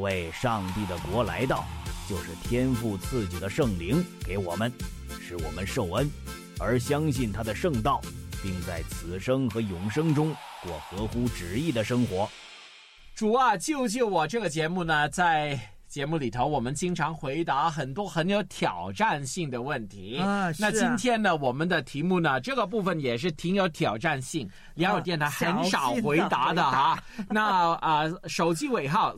谓上帝的国来到，就是天父赐给的圣灵给我们，使我们受恩，而相信他的圣道，并在此生和永生中过合乎旨意的生活。 主啊，救救我！这个节目呢，在节目里头我们经常回答很多很有挑战性的问题。那今天呢，我们的题目呢，这个部分也是挺有挑战性，良友电台很少回答的哈。那手机尾号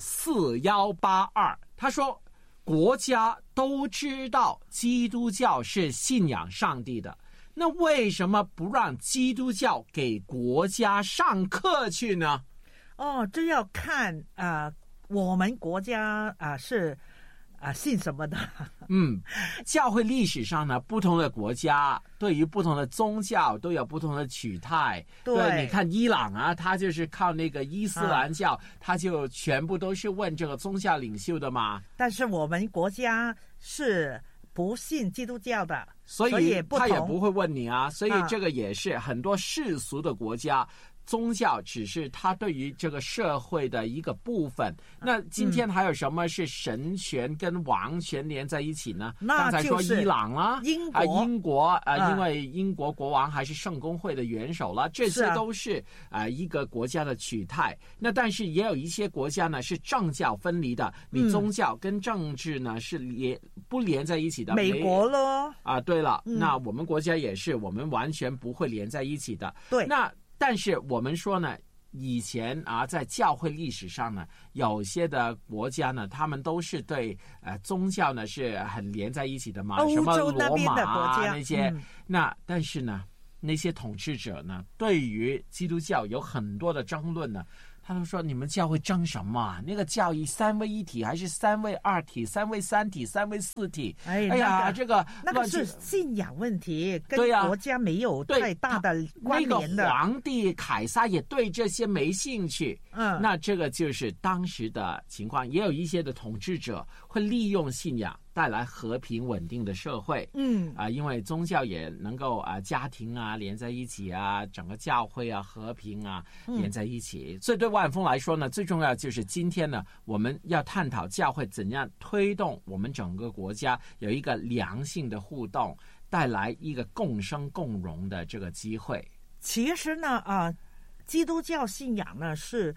4182，他说国家都知道基督教是信仰上帝的，那为什么不让基督教给国家上课去呢？ 这要看我们国家是信什么的。 教会历史上呢，不同的国家对于不同的宗教都有不同的取态。对，你看伊朗啊，他就是靠那个伊斯兰教，他就全部都是问这个宗教领袖的嘛。 但是我们国家是不信基督教的， 所以他也不会问你啊。所以这个也是很多世俗的国家。宗教只是他对于这个社会的一个部分。那今天还有什么是神权跟王权连在一起呢？刚才说伊朗啦，英国因为英国国王还是圣公会的元首啦，这些都是一个国家的取态。那但是也有一些国家呢是政教分离的，你宗教跟政治呢是不连在一起的。 美国咯对了，那我们国家也是，我们完全不会连在一起的。 对， 但是我们说呢，以前在教会历史上呢，有些的国家呢，他们都是对宗教呢是很连在一起的嘛，什么罗马那些。但是呢，那些统治者呢，对于基督教有很多的争论呢。他们说：“你们教会争什么？那个教义三位一体还是三位二体、三位三体、三位四体？哎呀，这个那个是信仰问题，跟国家没有太大的关联的。 那个皇帝凯撒也对这些没兴趣。那这个就是当时的情况。也有一些的统治者会利用信仰带来和平稳定的社会。因为宗教也能够家庭连在一起整个教会和平连在一起。所以对万峰来说呢，最重要就是今天呢，我们要探讨教会怎样推动我们整个国家有一个良性的互动，带来一个共生共荣的这个机会。 其实呢，基督教信仰呢是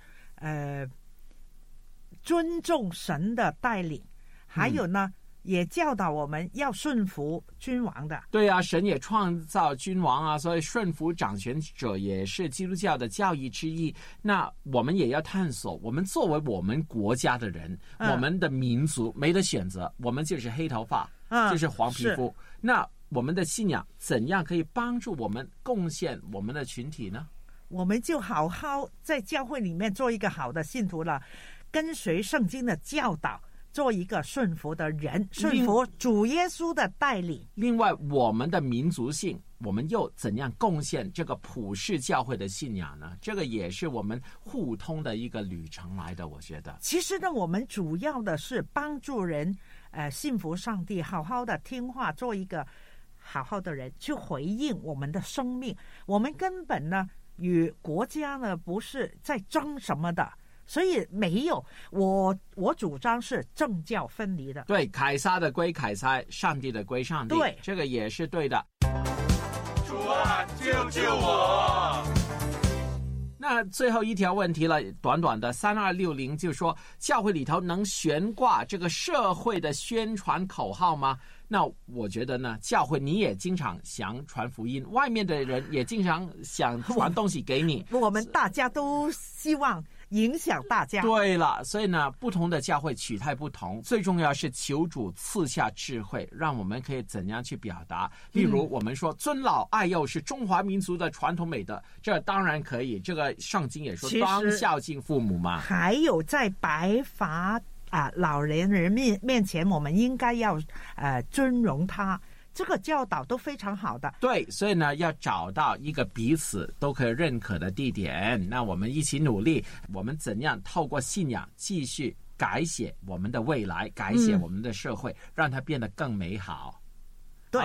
尊重神的带领，还有呢。也教导我们要顺服君王的。对啊，神也创造君王所以顺服掌权者也是基督教的教义之一。那我们也要探索，我们作为我们国家的人，我们的民族没得选择，我们就是黑头发，就是黄皮肤。那我们的信仰怎样可以帮助我们贡献我们的群体呢？ 我们就好好在教会里面做一个好的信徒了，跟随圣经的教导，做一个顺服的人，顺服主耶稣的带领。 另外，我们的民族性，我们又怎样贡献这个普世教会的信仰呢？这个也是我们互通的一个旅程来的，我觉得。 其实呢，我们主要的是帮助人信服上帝，好好的听话，做一个好好的人，去回应我们的生命。我们根本呢与国家呢不是在争什么的。所以没有，我主张是政教分离的。 对，凯撒的归凯撒，上帝的归上帝。 对， 这个也是对的。 主啊，救救我！ 那最后一条问题了，短短的3260就说，教会里头能悬挂这个社会的宣传口号吗？那我觉得呢，教会你也经常想传福音，外面的人也经常想传东西给你。 我们大家都希望影响大家。 对了，所以呢，不同的教会取态不同，最重要是求主赐下智慧，让我们可以怎样去表达。例如我们说尊老爱幼是中华民族的传统美德，这当然可以，这个圣经也说当孝敬父母嘛。 还有在白发老人面前，我们应该要尊荣他，这个教导都非常好的。 对，所以呢，要找到一个彼此都可以认可的地点。那我们一起努力，我们怎样透过信仰继续改写我们的未来，改写我们的社会，让它变得更美好。 对， 好了，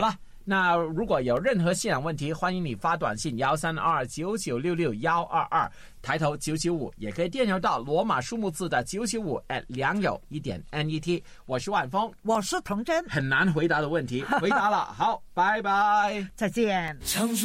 那如果有任何信仰问题，欢迎你发短信13299662122，抬头995，也可以电邮到罗马数目字的995@良友1.net。我是万峰， 我是童真。 很难回答的问题，回答了，好，拜拜， 再见。